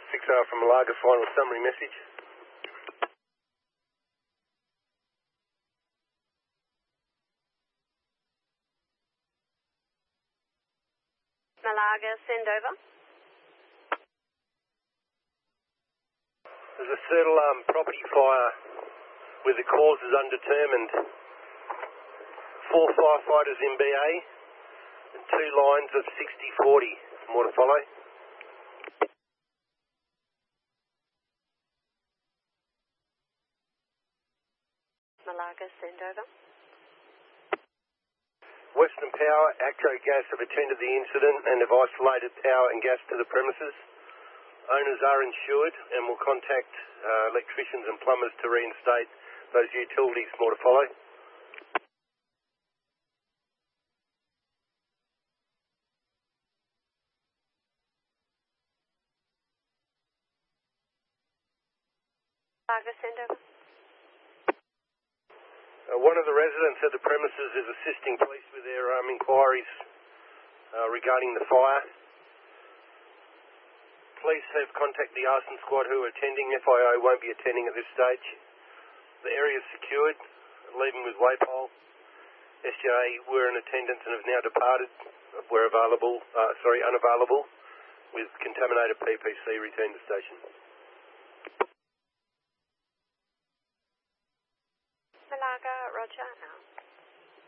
6R from Malaga, final summary message. Malaga, send over. There's a third alarm property fire with the cause is undetermined. 4 firefighters in BA and 2 lines of 60-40. More to follow. Malaga, send over. Western Power, ACCO Gas have attended the incident and have isolated power and gas to the premises. Owners are insured and will contact electricians and plumbers to reinstate those utilities. More to follow. Malaga, send over. One of the residents at the premises is assisting police with their inquiries regarding the fire. Police have contacted the arson squad who are attending. FIO won't be attending at this stage. The area is secured, leaving with Waypole. SJA were in attendance and have now departed. Were unavailable, with contaminated PPC returned to station. Malaga, roger, out.